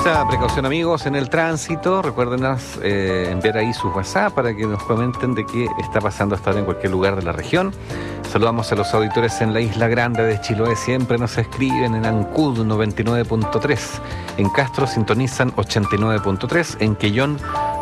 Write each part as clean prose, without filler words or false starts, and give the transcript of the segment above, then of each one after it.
Mucha precaución, amigos, en el tránsito. Recuerden enviar ahí sus WhatsApp para que nos comenten de qué está pasando hasta ahora en cualquier lugar de la región. Saludamos a los auditores en la Isla Grande de Chiloé, siempre nos escriben en Ancud 99.3, en Castro sintonizan 89.3, en Quellón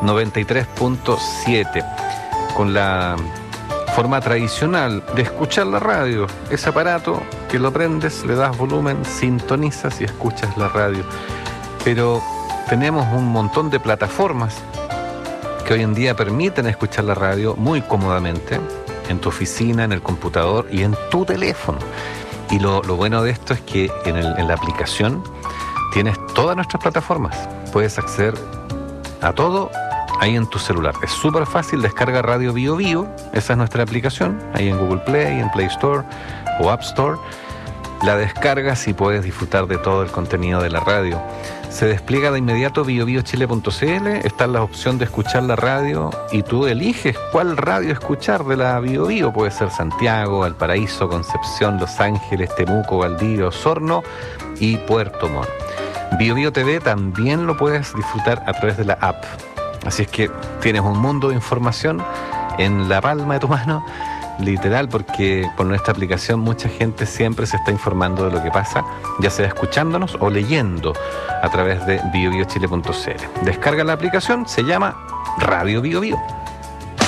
93.7, con la forma tradicional de escuchar la radio, ese aparato que lo prendes, le das volumen, sintonizas y escuchas la radio. Pero tenemos un montón de plataformas que hoy en día permiten escuchar la radio muy cómodamente, en tu oficina, en el computador y en tu teléfono. Y lo bueno de esto es que en la aplicación tienes todas nuestras plataformas. Puedes acceder a todo ahí en tu celular. Es súper fácil, descarga Radio Bio Bio, esa es nuestra aplicación, ahí en Google Play, en Play Store o App Store. La descargas y puedes disfrutar de todo el contenido de la radio. Se despliega de inmediato biobiochile.cl, está la opción de escuchar la radio y tú eliges cuál radio escuchar de la Bio Bio. Puede ser Santiago, Valparaíso, Concepción, Los Ángeles, Temuco, Valdivia, Osorno y Puerto Montt. Bio Bio TV también lo puedes disfrutar a través de la app. Así es que tienes un mundo de información en la palma de tu mano, literal, porque con nuestra aplicación mucha gente siempre se está informando de lo que pasa, ya sea escuchándonos o leyendo a través de biobiochile.cl. Descarga la aplicación, se llama Radio Bio Bio.